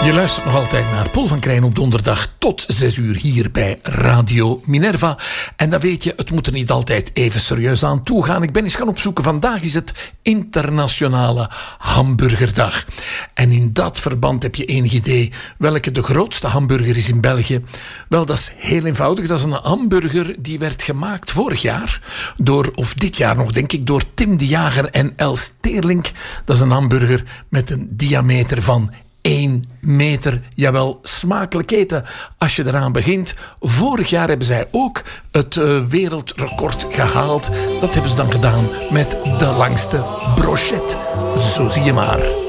Je luistert nog altijd naar Paul van Krijn op donderdag tot 6 uur hier bij Radio Minerva. En dan weet je, het moet er niet altijd even serieus aan toegaan. Ik ben eens gaan opzoeken. Vandaag is het Internationale Hamburgerdag. En in dat verband heb je enig idee welke de grootste hamburger is in België? Wel, dat is heel eenvoudig. Dat is een hamburger die werd gemaakt vorig jaar door, of dit jaar nog denk ik, door Tim de Jager en Els Teerlink. Dat is een hamburger met een diameter van 1 meter. Jawel, smakelijk eten als je eraan begint. Vorig jaar hebben zij ook het wereldrecord gehaald. Dat hebben ze dan gedaan met de langste brochet. Zo zie je maar.